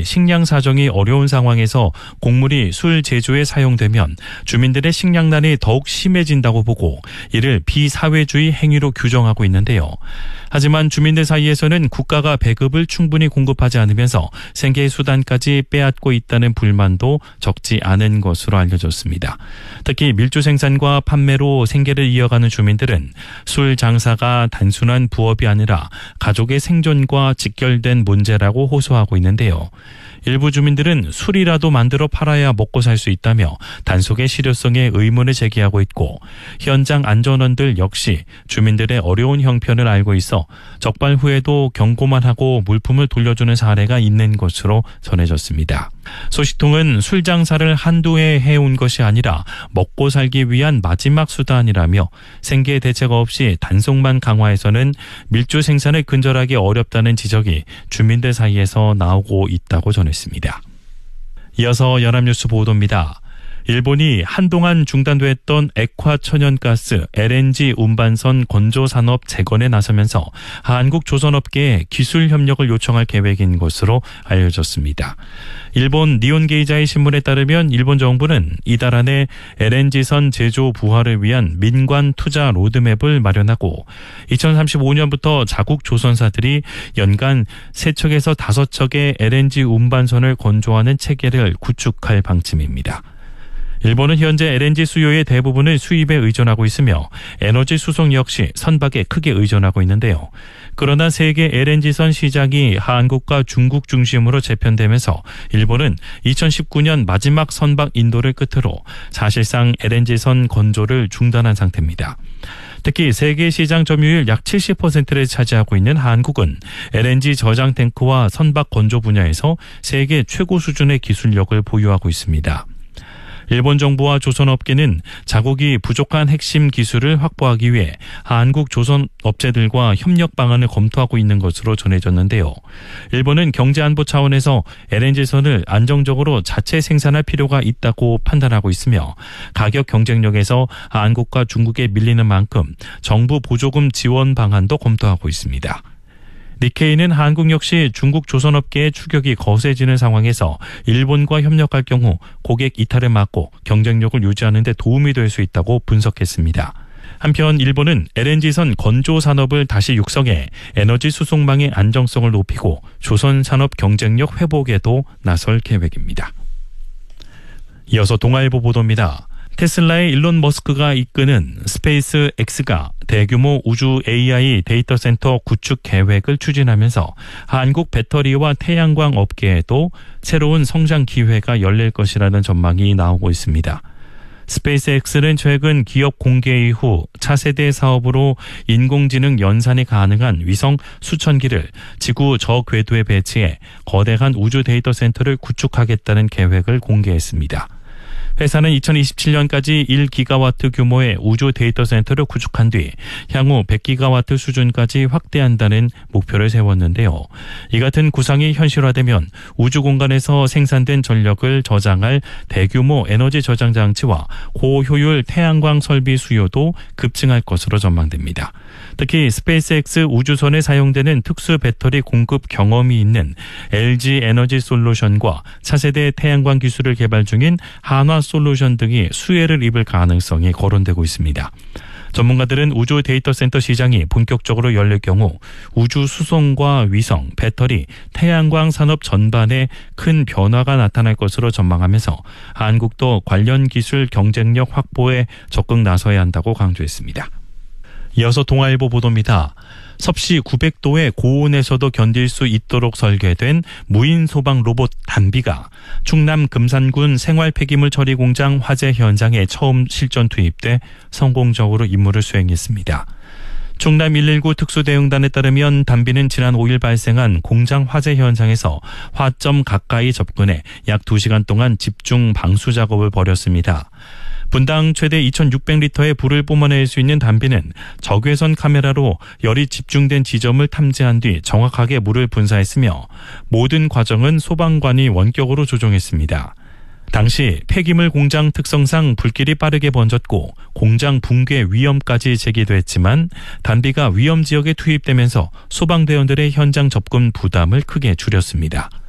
식량 사정이 어려운 상황에서 곡물이 술 제조에 사용되면 주민들의 식량난이 더욱 심해진다고 보고 이를 비사회주의 행위로 규정하고 있는데요. 하지만 주민들 사이에서는 국가가 배급을 충분히 공급하지 않으면서 생계 수단까지 빼앗고 있다는 불만도 적지 않은 것으로 알려졌습니다. 특히 밀주 생산과 판매로 생계를 이어가는 주민들은 술 장사가 단순한 부업이 아니라 가족의 생존과 직결된 문제라고 호소하고 있는데요. 일부 주민들은 술이라도 만들어 팔아야 먹고 살 수 있다며 단속의 실효성에 의문을 제기하고 있고 현장 안전원들 역시 주민들의 어려운 형편을 알고 있어 적발 후에도 경고만 하고 물품을 돌려주는 사례가 있는 것으로 전해졌습니다. 소식통은 술 장사를 한두 해 해온 것이 아니라 먹고 살기 위한 마지막 수단이라며 생계 대책 없이 단속만 강화해서는 밀주 생산을 근절하기 어렵다는 지적이 주민들 사이에서 나오고 있다고 전했습니다. 이어서 연합뉴스 보도입니다. 일본이 한동안 중단됐던 액화 천연가스 LNG 운반선 건조산업 재건에 나서면서 한국 조선업계에 기술 협력을 요청할 계획인 것으로 알려졌습니다. 일본 니혼게이자이 신문에 따르면 일본 정부는 이달 안에 LNG선 제조 부활을 위한 민관 투자 로드맵을 마련하고 2035년부터 자국 조선사들이 연간 3척에서 5척의 LNG 운반선을 건조하는 체계를 구축할 방침입니다. 일본은 현재 LNG 수요의 대부분을 수입에 의존하고 있으며 에너지 수송 역시 선박에 크게 의존하고 있는데요. 그러나 세계 LNG선 시장이 한국과 중국 중심으로 재편되면서 일본은 2019년 마지막 선박 인도를 끝으로 사실상 LNG선 건조를 중단한 상태입니다. 특히 세계 시장 점유율 약 70%를 차지하고 있는 한국은 LNG 저장 탱크와 선박 건조 분야에서 세계 최고 수준의 기술력을 보유하고 있습니다. 일본 정부와 조선업계는 자국이 부족한 핵심 기술을 확보하기 위해 한국 조선업체들과 협력 방안을 검토하고 있는 것으로 전해졌는데요. 일본은 경제안보 차원에서 LNG선을 안정적으로 자체 생산할 필요가 있다고 판단하고 있으며 가격 경쟁력에서 한국과 중국에 밀리는 만큼 정부 보조금 지원 방안도 검토하고 있습니다. 니케이는 한국 역시 중국 조선업계의 추격이 거세지는 상황에서 일본과 협력할 경우 고객 이탈을 막고 경쟁력을 유지하는 데 도움이 될 수 있다고 분석했습니다. 한편 일본은 LNG선 건조 산업을 다시 육성해 에너지 수송망의 안정성을 높이고 조선 산업 경쟁력 회복에도 나설 계획입니다. 이어서 동아일보 보도입니다. 테슬라의 일론 머스크가 이끄는 스페이스 X가 대규모 우주 AI 데이터 센터 구축 계획을 추진하면서 한국 배터리와 태양광 업계에도 새로운 성장 기회가 열릴 것이라는 전망이 나오고 있습니다. 스페이스X는 최근 기업 공개 이후 차세대 사업으로 인공지능 연산이 가능한 위성 수천 기를 지구 저궤도에 배치해 거대한 우주 데이터 센터를 구축하겠다는 계획을 공개했습니다. 회사는 2027년까지 1기가와트 규모의 우주 데이터 센터를 구축한 뒤 향후 100기가와트 수준까지 확대한다는 목표를 세웠는데요. 이 같은 구상이 현실화되면 우주 공간에서 생산된 전력을 저장할 대규모 에너지 저장 장치와 고효율 태양광 설비 수요도 급증할 것으로 전망됩니다. 특히 스페이스X 우주선에 사용되는 특수 배터리 공급 경험이 있는 LG 에너지 솔루션과 차세대 태양광 기술을 개발 중인 한화 솔루션 등이 수혜를 입을 가능성이 거론되고 있습니다. 전문가들은 우주 데이터 센터 시장이 본격적으로 열릴 경우 우주 수송과 위성, 배터리, 태양광 산업 전반에 큰 변화가 나타날 것으로 전망하면서 한국도 관련 기술 경쟁력 확보에 적극 나서야 한다고 강조했습니다. 이어서 동아일보 보도입니다. 섭씨 900도의 고온에서도 견딜 수 있도록 설계된 무인 소방 로봇 단비가 충남 금산군 생활 폐기물 처리 공장 화재 현장에 처음 실전 투입돼 성공적으로 임무를 수행했습니다. 충남 119 특수대응단에 따르면 단비는 지난 5일 발생한 공장 화재 현장에서 화점 가까이 접근해 약 2시간 동안 집중 방수 작업을 벌였습니다. 분당 최대 2,600리터의 불을 뿜어낼 수 있는 단비는 적외선 카메라로 열이 집중된 지점을 탐지한 뒤 정확하게 물을 분사했으며 모든 과정은 소방관이 원격으로 조종했습니다. 당시 폐기물 공장 특성상 불길이 빠르게 번졌고 공장 붕괴 위험까지 제기됐지만 단비가 위험 지역에 투입되면서 소방대원들의 현장 접근 부담을 크게 줄였습니다.